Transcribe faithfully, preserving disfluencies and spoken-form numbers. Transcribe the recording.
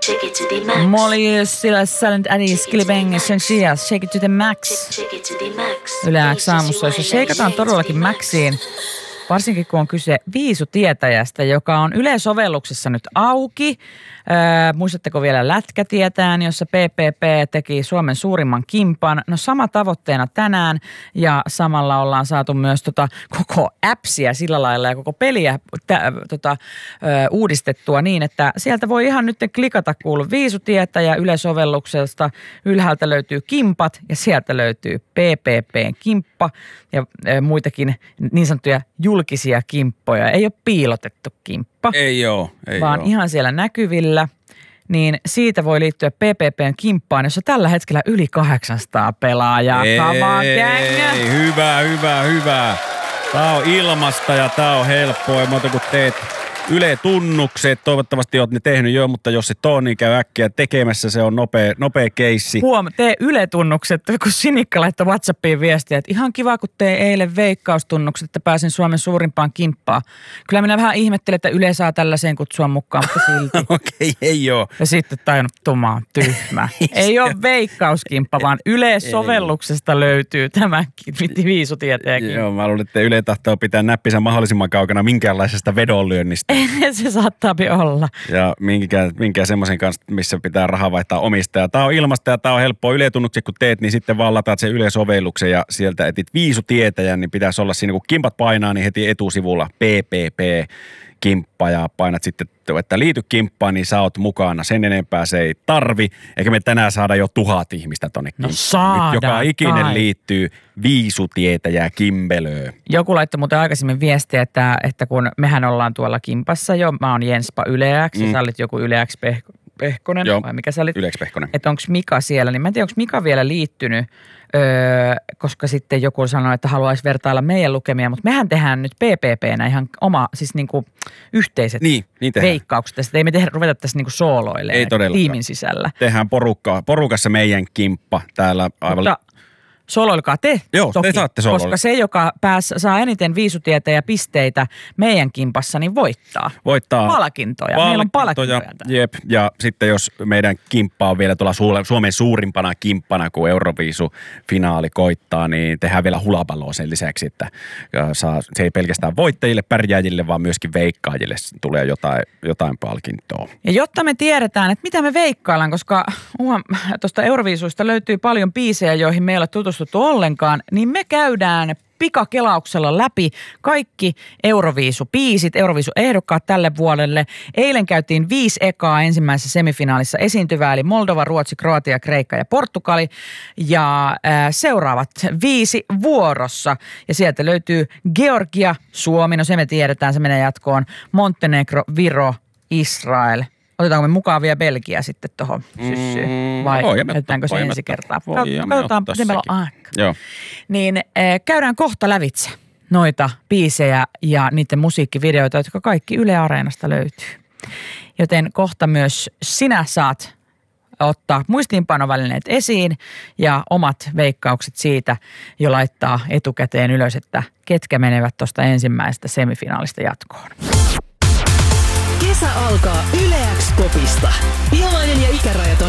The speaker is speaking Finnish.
shake it to the max. Molly Silla Silent Eddie Skillibang Sensias, shake it to the max. Shake it to the max. Yle X aamussa, jossa shakeataan todellakin maxiin. Varsinkin kun on kyse viisutietäjästä, joka on Yle-sovelluksessa nyt auki. Öö, muistatteko vielä Lätkätietään, jossa P P P teki Suomen suurimman kimpan. No sama tavoitteena tänään ja samalla ollaan saatu myös tota koko appsia sillä lailla ja koko peliä tä, tota, ö, uudistettua niin, että sieltä voi ihan nyt klikata kuulu viisutietäjä Yle-sovelluksesta. Ylhäältä löytyy kimpat ja sieltä löytyy P P P:n kimppa ja ö, muitakin niin sanottuja julkisia kimppoja. Ei ole piilotettu kimppa. Ei oo, ei vaan oo. ihan siellä näkyvillä, niin siitä voi liittyä P P P:n kimppaan, jossa tällä hetkellä yli kahdeksansataa pelaajaa. Ei, ei, hyvä, hyvä, hyvä. Tää on ilmasta ja tää on helppoa. Ei muuta kuin teet Yle-tunnukset. Toivottavasti oot ne tehnyt jo, mutta jos et ole, niin käy äkkiä tekemässä. Se on nopea, nopea keissi. Huom, tee Yle-tunnukset, kun Sinikka laittoi WhatsAppiin viestiä, että ihan kiva, kun tee eilen veikkaustunnukset, että pääsin Suomen suurimpaan kimppaan. Kyllä minä vähän ihmettelen, että Yle saa tällaiseen kutsua mukaan, mutta silti. Okei, ei oo. Ja sitten tajunnut, tumaa tyhmä. Ei ole veikkauskimppa, vaan Yle-sovelluksesta löytyy tämä viisutietäjäkin. Joo, mä luulen, että Yle tahtoo pitää näppisä mahdollisimman kaukana minkäänlaisesta vedonlyönnistä. Se saattaa olla. Ja minkään, minkään semmoisen kanssa, missä pitää rahaa vaihtaa omistajaa. Tää on ilmasta ja tää on helppoa. Yle-tunnukset kun teet, niin sitten vaan lataat sen Yle-sovelluksen ja sieltä etit viisutietäjän, niin pitäisi olla siinä, kun kimpat painaa, niin heti etusivulla P P P kimppa ja painat sitten, että liity kimppaan, niin sä oot mukana. Sen enempää se ei tarvi. Eikä me tänään saada jo tuhat ihmistä tonne kimppaan. No saadaan, nyt joka ikinen kai. liittyy viisutietäjää kimbelöön. Joku laittoi muuten aikaisemmin viestiä, että, että kun mehän ollaan tuolla kimpassa jo, mä oon Jenspa Yle X, mm. ja sä olit joku Yle X Peh- Pehkonen, Joo, vai mikä sä olit? Yle X Pehkonen. Että onko Mika siellä, niin mä en tiedä, onko Mika vielä liittynyt, öö, koska sitten joku sanoi, että haluaisi vertailla meidän lukemia, mutta mehän tehdään nyt P P P:nä ihan oma, siis niinku yhteiset niin, niin veikkaukset tästä. Ei me tehdä, ruveta tässä niinku sooloilemaan ei todellakaan. Tiimin sisällä. Tehdään porukka, porukassa meidän kimppa täällä aivan. Mutta soloilkaa te Joo, toki, te saatte soloilla. koska se, joka pääs, saa eniten viisutietä ja pisteitä meidän kimpassa, niin voittaa. Voittaa Palkintoja. Meillä on palkintoja. Jep, ja sitten jos meidän kimppa on vielä tuolla Suomen suurimpana kimppana, kun Euroviisu-finaali koittaa, niin tehdään vielä hulapalloa sen lisäksi, että saa, se ei pelkästään voittajille, pärjääjille, vaan myöskin veikkaajille tulee jotain, jotain palkintoa. Ja jotta me tiedetään, että mitä me veikkaillaan, koska tuosta Euroviisuista löytyy paljon biisejä, joihin me ei ole tutustuttu ollenkaan, niin me käydään pikakelauksella läpi kaikki Euroviisu-biisit, Euroviisu-ehdokkaat tälle vuodelle. Eilen käytiin viisi ekaa ensimmäisessä semifinaalissa esiintyvää, eli Moldova, Ruotsi, Kroatia, Kreikka ja Portugali. Ja äh, seuraavat viisi vuorossa. Ja sieltä löytyy Georgia, Suomi, no se me tiedetään, se menee jatkoon. Montenegro, Viro, Israel. Otetaanko me mukaan vielä Belgia sitten tuohon syssyyn? Vai jätetäänkö se ensi kertaa? Katsotaan, miten meillä on aika. Joo. Niin äh, käydään kohta lävitse noita biisejä ja niiden musiikkivideoita, jotka kaikki Yle Areenasta löytyy. Joten kohta myös sinä saat ottaa muistiinpanovälineet esiin ja omat veikkaukset siitä jo laittaa etukäteen ylös, että ketkä menevät tuosta ensimmäisestä semifinaalista jatkoon. Kesä alkaa Yle X Popista. Ilmainen ja ikärajaton